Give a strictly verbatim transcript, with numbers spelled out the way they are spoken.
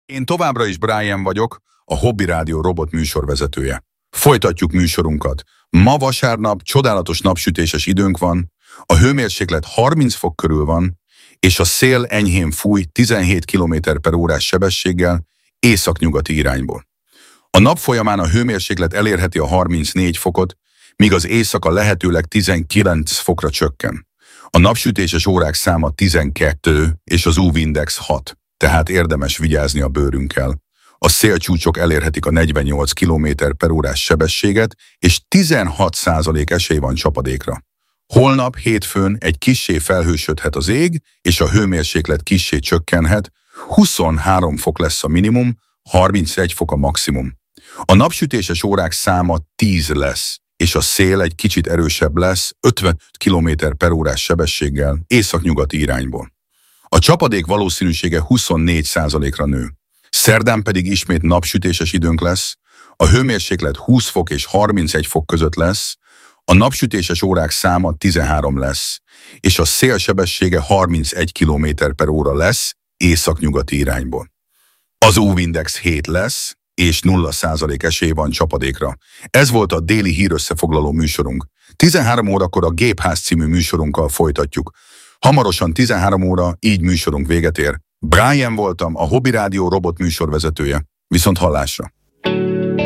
Én továbbra is Brian vagyok, a Hobby Rádió robot műsorvezetője. Folytatjuk műsorunkat. Ma vasárnap csodálatos napsütéses időnk van, a hőmérséklet harminc fok körül van, és a szél enyhén fúj tizenhét kilométer per órás sebességgel északnyugati irányból. A nap folyamán a hőmérséklet elérheti a harmincnégy fokot, míg az éjszaka lehetőleg tizenkilenc fokra csökken. A napsütéses órák száma tizenkettő és az u vé-index hat, tehát érdemes vigyázni a bőrünkkel. A szélcsúcsok elérhetik a negyvennyolc kilométer per órás sebességet, és tizenhat százalék esély van csapadékra. Holnap hétfőn egy kissé felhősödhet az ég, és a hőmérséklet kissé csökkenhet, huszonhárom fok lesz a minimum, harmincegy fok a maximum. A napsütéses órák száma tíz lesz, és a szél egy kicsit erősebb lesz, ötven kilométer per órás sebességgel északnyugati irányból. A csapadék valószínűsége huszonnégy százalékra nő. Szerdán pedig ismét napsütéses időnk lesz, a hőmérséklet húsz fok és harmincegy fok között lesz, a napsütéses órák száma tizenhárom lesz, és a szél sebessége harmincegy kilométer per óra lesz északnyugati irányból. Az u vé-index hét lesz, és nulla százalék esély van csapadékra. Ez volt a déli hírösszefoglaló műsorunk. tizenhárom órakor a Gépház című műsorunkkal folytatjuk. Hamarosan tizenhárom óra, így műsorunk véget ér. Brian voltam, a Hobby Rádió robot műsorvezetője. Viszont hallásra!